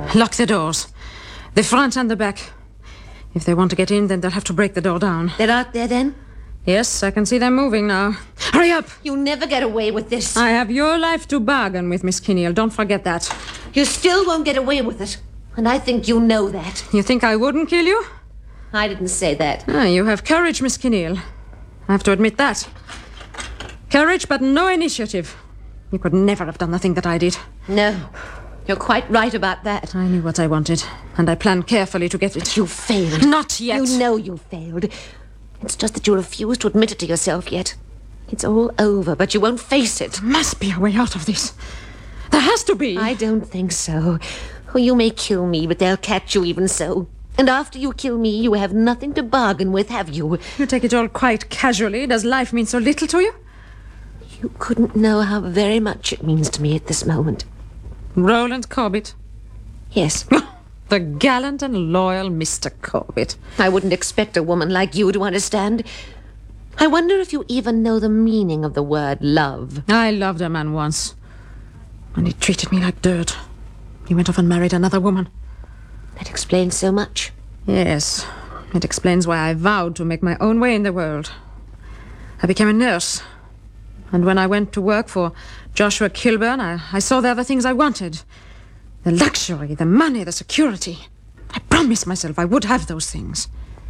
Lock the doors. The front and the back. If they want to get in, then they'll have to break the door down. They're out there, then? Yes, I can see them moving now. Hurry up! You'll never get away with this. I have your life to bargain with, Miss Kinneal. Don't forget that. You still won't get away with it. And I think you know that. You think I wouldn't kill you? I didn't say that. You have courage, Miss Kinneal. I have to admit that. Courage, but no initiative. You could never have done the thing that I did. No. You're quite right about that. I knew what I wanted, and I planned carefully to get it. You failed. Not yet. You know you failed. It's just that you refuse to admit it to yourself yet. It's all over, but you won't face it. There must be a way out of this. There has to be. I don't think so. Oh, you may kill me, but they'll catch you even so. And after you kill me, you have nothing to bargain with, have you? You take it all quite casually. Does life mean so little to you? You couldn't know how very much it means to me at this moment. Roland Corbett? Yes. The gallant and loyal Mr. Corbett. I wouldn't expect a woman like you to understand. I wonder if you even know the meaning of the word love. I loved a man once, and he treated me like dirt. He went off and married another woman. That explains so much. Yes, it explains why I vowed to make my own way in the world. I became a nurse, and when I went to work for Joshua Kilburn, I saw the other things I wanted. The luxury, the money, the security. I promised myself I would have those things.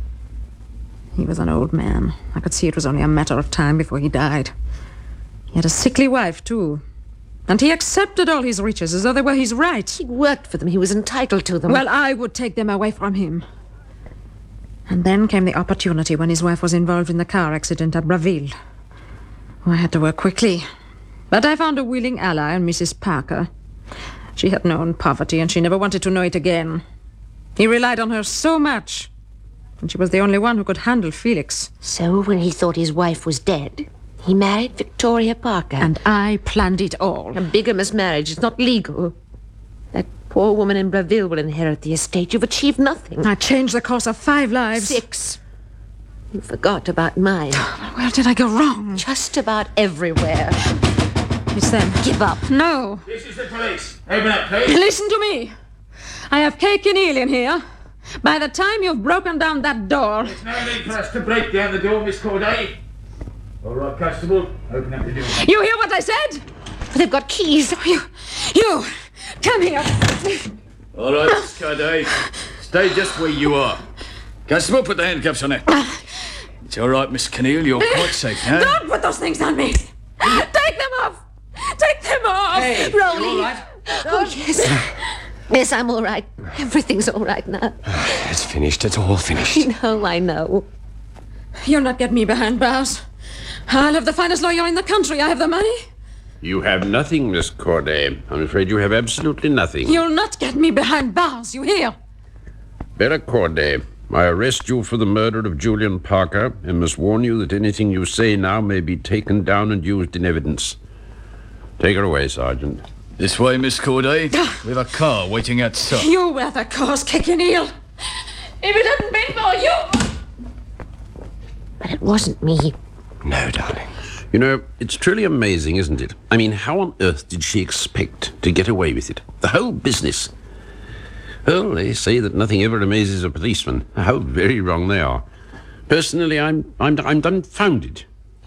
He was an old man. I could see it was only a matter of time before he died. He had a sickly wife, too. And he accepted all his riches as though they were his right. He worked for them. He was entitled to them. Well, I would take them away from him. And then came the opportunity when his wife was involved in the car accident at Braville. I had to work quickly. But I found a willing ally in Mrs. Parker. She had known poverty, and she never wanted to know it again. He relied on her so much, and she was the only one who could handle Felix. So when he thought his wife was dead, he married Victoria Parker. And I planned it all. A bigamous marriage is not legal. That poor woman in Braville will inherit the estate. You've achieved nothing. I changed the course of 5 lives. 6. You forgot about mine. Where did I go wrong? Just about everywhere. It's them. Give up. No. This is the police. Open up, please. Listen to me. I have Kay Kinneal in here. By the time you've broken down that door... There's no need for us to break down the door, Miss Corday. All right, Constable, open up the door. You hear what I said? They've got keys. You, come here. All right, Miss Corday. Stay just where you are. Constable, put the handcuffs on her. It's all right, Miss Kinneal. You're quite safe now. Don't put those things on me. Take them off. Take them off. Hey, Rolly. you all right? Oh, yes. Yes, I'm all right. Everything's all right now. It's finished. It's all finished. No, I know. You'll not get me behind bars. I'll have the finest lawyer in the country. I have the money. You have nothing, Miss Corday. I'm afraid you have absolutely nothing. You'll not get me behind bars, you hear? Vera Corday, I arrest you for the murder of Julian Parker and must warn you that anything you say now may be taken down and used in evidence. Take her away, Sergeant. This way, Miss Corday. We've a car waiting outside. You were the cause, Kay Kinneal. If it hadn't been for you... But it wasn't me. No, darling. You know, it's truly amazing, isn't it? I mean, how on earth did she expect to get away with it? The whole business. Well, they say that nothing ever amazes a policeman. How very wrong they are. Personally, I'm dumbfounded.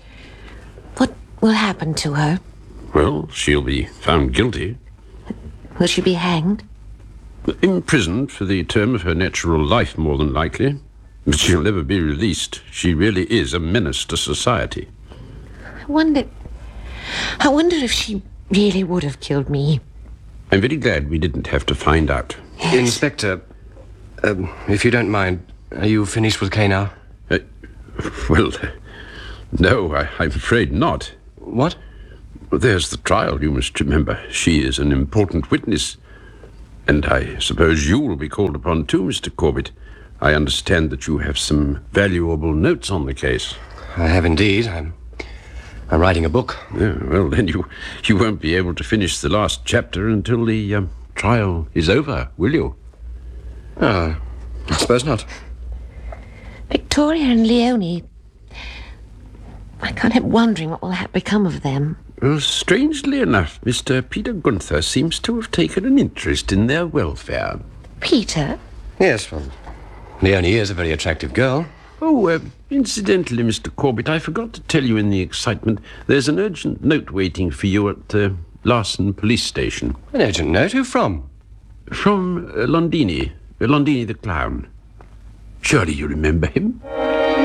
What will happen to her? Well, she'll be found guilty. Will she be hanged? Imprisoned for the term of her natural life, more than likely. But she'll never be released. She really is a menace to society. I wonder if she really would have killed me. I'm very glad we didn't have to find out. Yes. Inspector, if you don't mind, are you finished with Kay now? No, I'm afraid not. What? There's the trial, you must remember. She is an important witness. And I suppose you will be called upon too, Mr. Corbett. I understand that you have some valuable notes on the case. I have indeed. I'm writing a book. Yeah, well, then you won't be able to finish the last chapter until the trial is over, will you? I suppose not. Victoria and Leonie... I can't help wondering what will become of them. Well, strangely enough, Mr. Peter Gunther seems to have taken an interest in their welfare. Peter? Yes, well, Leonie is a very attractive girl. Oh, incidentally, Mr. Corbett, I forgot to tell you in the excitement, there's an urgent note waiting for you at Larson Police Station. An urgent note? Who from? From Londini the clown. Surely you remember him?